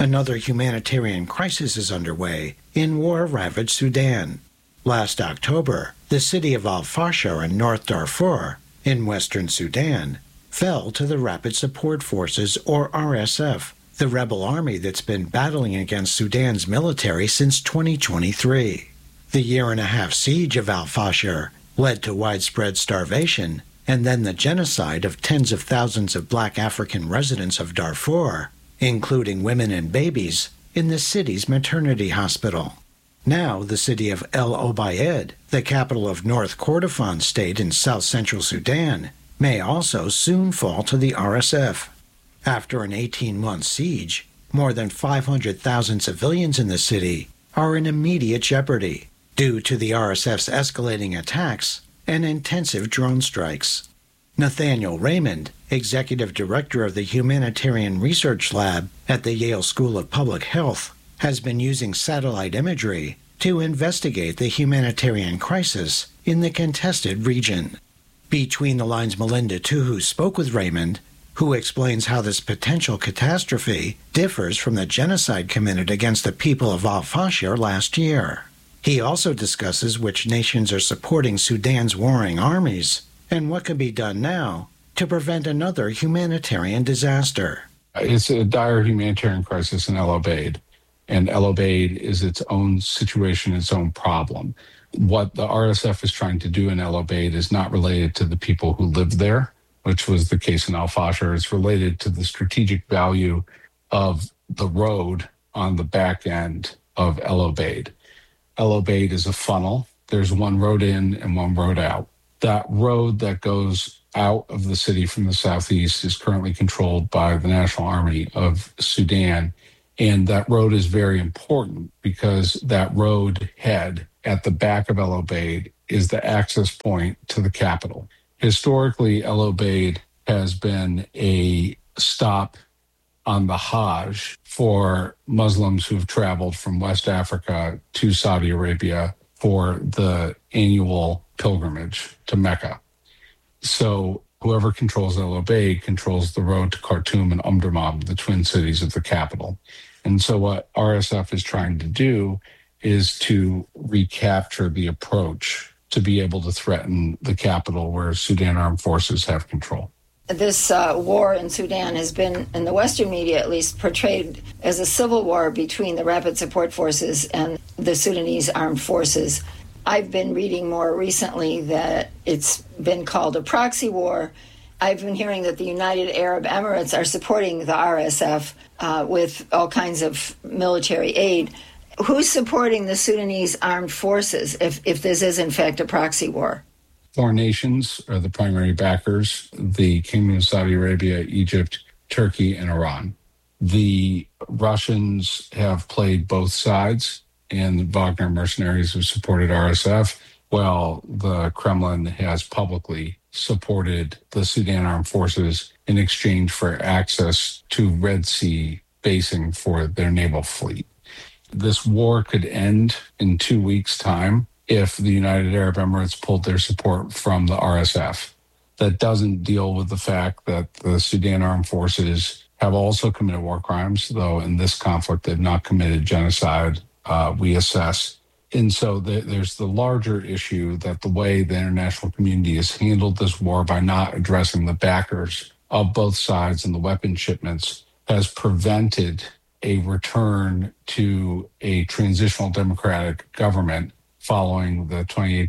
Another humanitarian crisis is underway in war-ravaged Sudan. Last October, the city of Al-Fashir in North Darfur, in western Sudan, fell to the Rapid Support Forces, or RSF, the rebel army that's been battling against Sudan's military since 2023. The year-and-a-half siege of Al-Fashir led to widespread starvation and then the genocide of tens of thousands of black African residents of Darfur, including women and babies, in the city's maternity hospital. Now, the city of El Obeid, the capital of North Kordofan State in south-central Sudan, may also soon fall to the RSF. After an 18-month siege, more than 500,000 civilians in the city are in immediate jeopardy due to the RSF's escalating attacks and intensive drone strikes. Nathaniel Raymond, executive director of the Humanitarian Research Lab at the Yale School of Public Health, has been using satellite imagery to investigate the humanitarian crisis in the contested region. Between the Lines' Melinda Tuhu spoke with Raymond, who explains how this potential catastrophe differs from the genocide committed against the people of Al-Fashir last year. He also discusses which nations are supporting Sudan's warring armies and what can be done now to prevent another humanitarian disaster. It's a dire humanitarian crisis in El Obeid, and El Obeid is its own situation, its own problem. What the RSF is trying to do in El Obeid is not related to the people who live there, which was the case in Al-Fashir. It's related to the strategic value of the road on the back end of El Obeid. El Obeid is a funnel. There's one road in and one road out. That road that goes out of the city from the southeast is currently controlled by the National Army of Sudan. And that road is very important because that road head at the back of El Obeid is the access point to the capital. Historically, El Obeid has been a stop on the Hajj for Muslims who've traveled from West Africa to Saudi Arabia for the annual pilgrimage to Mecca. So whoever controls El Obeid controls the road to Khartoum and Omdurman, the twin cities of the capital. And so what RSF is trying to do is to recapture the approach to be able to threaten the capital where Sudan armed forces have control. This war in Sudan has been, in the Western media at least, portrayed as a civil war between the Rapid Support Forces and the Sudanese armed forces. I've been reading more recently that it's been called a proxy war. I've been hearing that the United Arab Emirates are supporting the RSF with all kinds of military aid. Who's supporting the Sudanese armed forces if this is in fact a proxy war? Foreign nations are the primary backers: the Kingdom of Saudi Arabia, Egypt, Turkey, and Iran. The Russians have played both sides, and the Wagner mercenaries have supported RSF, while the Kremlin has publicly supported the Sudan armed forces in exchange for access to Red Sea basing for their naval fleet. This war could end in 2 weeks' time if the United Arab Emirates pulled their support from the RSF. That doesn't deal with the fact that the Sudan armed forces have also committed war crimes, though in this conflict they've not committed genocide, we assess. And so there's the larger issue that the way the international community has handled this war by not addressing the backers of both sides and the weapon shipments has prevented a return to a transitional democratic government following the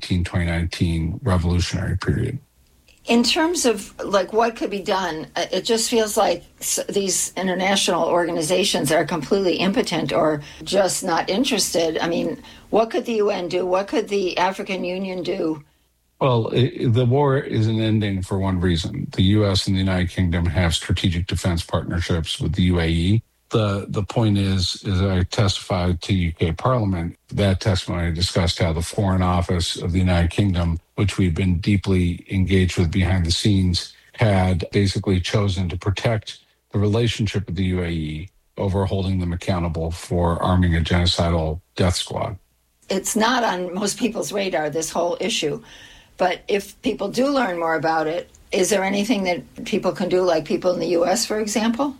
2018-2019 revolutionary period. In terms of what could be done, it just feels like these international organizations are completely impotent or just not interested. I mean, what could the UN do? What could the African Union do? Well, the war isn't ending for one reason. The U.S. and the United Kingdom have strategic defense partnerships with the UAE. The point is, as I testified to UK Parliament, that testimony discussed how the Foreign Office of the United Kingdom, which we've been deeply engaged with behind the scenes, had basically chosen to protect the relationship with the UAE over holding them accountable for arming a genocidal death squad. It's not on most people's radar, this whole issue. But if people do learn more about it, is there anything that people can do, like people in the U.S., for example?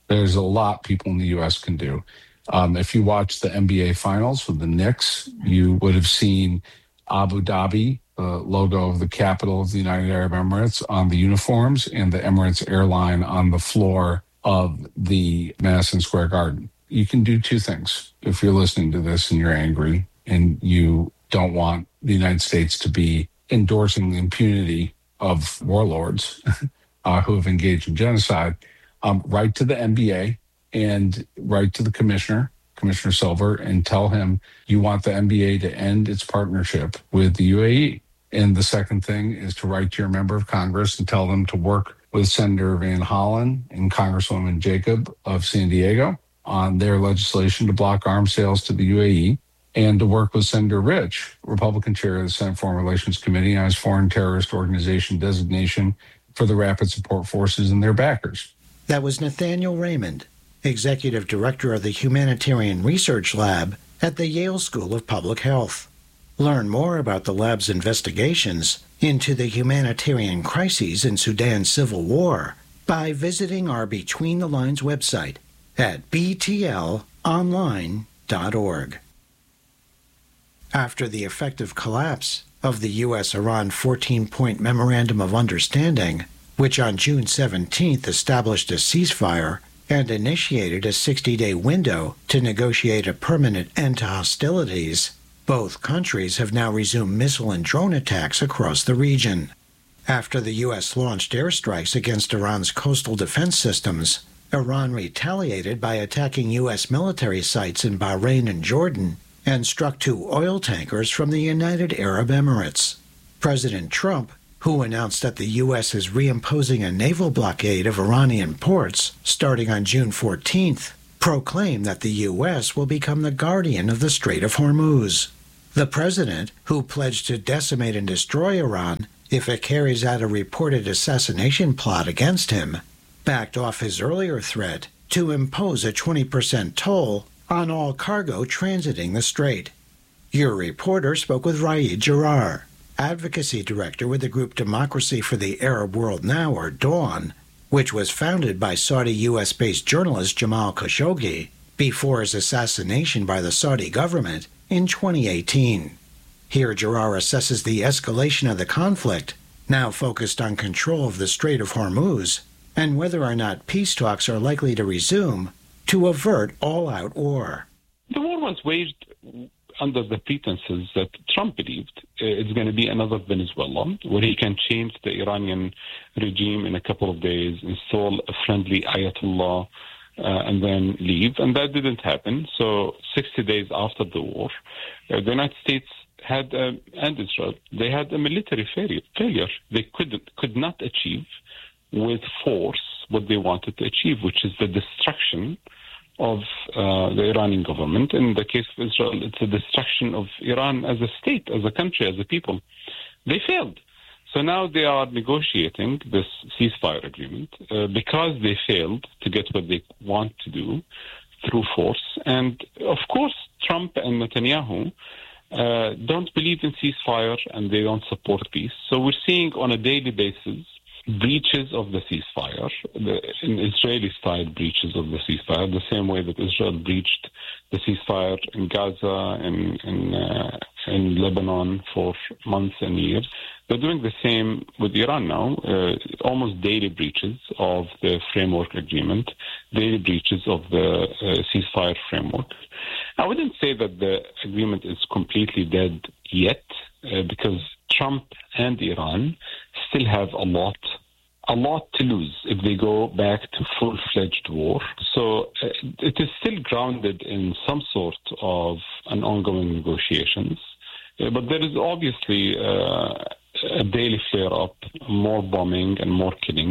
There's a lot people in the U.S. can do. If you watch the NBA Finals with the Knicks, you would have seen Abu Dhabi, the logo of the capital of the United Arab Emirates, on the uniforms, and the Emirates airline on the floor of the Madison Square Garden. You can do two things if you're listening to this and you're angry and you don't want the United States to be endorsing the impunity of warlords who have engaged in genocide. Write to the NBA and write to the Commissioner Silver, and tell him you want the NBA to end its partnership with the UAE. And the second thing is to write to your member of Congress and tell them to work with Senator Van Hollen and Congresswoman Jacob of San Diego on their legislation to block arms sales to the UAE, and to work with Senator Rich, Republican chair of the Senate Foreign Relations Committee, on his foreign terrorist organization designation for the Rapid Support Forces and their backers. That was Nathaniel Raymond, Executive Director of the Humanitarian Research Lab at the Yale School of Public Health. Learn more about the lab's investigations into the humanitarian crises in Sudan's civil war by visiting our Between the Lines website at btlonline.org. After the effective collapse of the U.S.-Iran 14-point Memorandum of Understanding, which on June 17th established a ceasefire and initiated a 60-day window to negotiate a permanent end to hostilities, both countries have now resumed missile and drone attacks across the region. After the U.S. launched airstrikes against Iran's coastal defense systems, Iran retaliated by attacking U.S. military sites in Bahrain and Jordan and struck 2 oil tankers from the United Arab Emirates. President Trump, who announced that the U.S. is reimposing a naval blockade of Iranian ports starting on June 14th, proclaimed that the U.S. will become the guardian of the Strait of Hormuz. The president, who pledged to decimate and destroy Iran if it carries out a reported assassination plot against him, backed off his earlier threat to impose a 20% toll on all cargo transiting the strait. Your reporter spoke with Raed Jarrar, advocacy director with the group Democracy for the Arab World Now, or DAWN, which was founded by Saudi U.S.-based journalist Jamal Khashoggi before his assassination by the Saudi government in 2018. Here Jarrar assesses the escalation of the conflict, now focused on control of the Strait of Hormuz, and whether or not peace talks are likely to resume to avert all-out war. The war was waged under the pretenses that Trump believed it's going to be another Venezuela, where he can change the Iranian regime in a couple of days, install a friendly Ayatollah, and then leave. And that didn't happen. So 60 days after the war, the United States had, and Israel, they had a military failure. They could not achieve with force what they wanted to achieve, which is the destruction of the Iranian government. In the case of Israel, it's a destruction of Iran as a state, as a country, as a people. They failed. So now they are negotiating this ceasefire agreement because they failed to get what they want to do through force. And of course, Trump and Netanyahu don't believe in ceasefire, and they don't support peace. So we're seeing on a daily basis breaches of the ceasefire, in Israeli-style breaches of the ceasefire, the same way that Israel breached the ceasefire in Gaza and in Lebanon for months and years. They're doing the same with Iran now, almost daily breaches of the framework agreement, daily breaches of the ceasefire framework. I wouldn't say that the agreement is completely dead yet, because Trump and Iran still have a lot to lose if they go back to full-fledged war. So it is still grounded in some sort of an ongoing negotiations. But there is obviously a daily flare-up, more bombing and more killing.